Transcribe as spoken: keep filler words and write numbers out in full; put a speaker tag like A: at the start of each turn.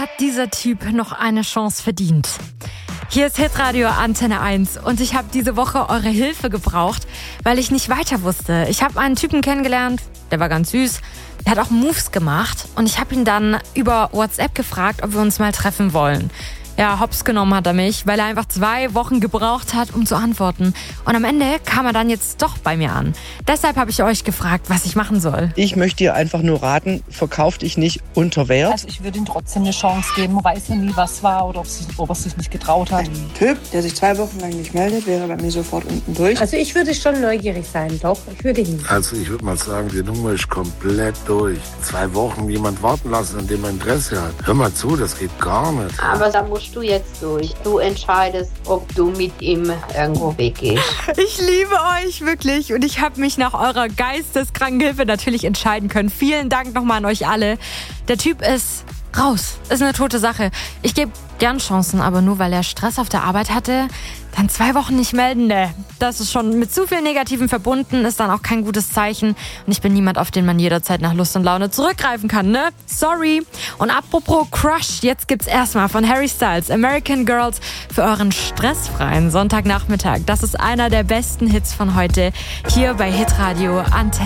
A: Hat dieser Typ noch eine Chance verdient? Hier ist Hitradio Antenne eins und ich habe diese Woche eure Hilfe gebraucht, weil ich nicht weiter wusste. Ich habe einen Typen kennengelernt, der war ganz süß, der hat auch Moves gemacht und ich habe ihn dann über WhatsApp gefragt, ob wir uns mal treffen wollen. Ja, hops genommen hat er mich, weil er einfach zwei Wochen gebraucht hat, um zu antworten. Und am Ende kam er dann jetzt doch bei mir an. Deshalb habe ich euch gefragt, was ich machen soll.
B: Ich möchte dir einfach nur raten, verkauf dich nicht unter Wert.
C: Also ich würde ihm trotzdem eine Chance geben. Man weiß ja nie, was war oder ob, sie, ob er sich nicht getraut hat.
D: Ein Typ, der sich zwei Wochen lang nicht meldet, wäre bei mir sofort unten durch.
E: Also ich würde schon neugierig sein, doch. Ich würde hin.
F: Also ich würde mal sagen, die Nummer ist komplett durch. Zwei Wochen jemand warten lassen, an dem er Interesse hat. Hör mal zu, das geht gar nicht.
G: Aber da musst du jetzt durch. Du entscheidest, ob du mit ihm irgendwo weggehst.
A: Ich liebe euch wirklich und ich habe mich nach eurer geisteskranken Hilfe natürlich entscheiden können. Vielen Dank nochmal an euch alle. Der Typ ist raus. Ist eine tote Sache. Ich gebe gern Chancen, aber nur weil er Stress auf der Arbeit hatte, dann zwei Wochen nicht melden, ne. Das ist schon mit zu viel Negativen verbunden, ist dann auch kein gutes Zeichen. Und ich bin niemand, auf den man jederzeit nach Lust und Laune zurückgreifen kann, ne? Sorry. Und apropos Crush, jetzt gibt's erstmal von Harry Styles American Girls für euren stressfreien Sonntagnachmittag. Das ist einer der besten Hits von heute hier bei Hitradio Antenne.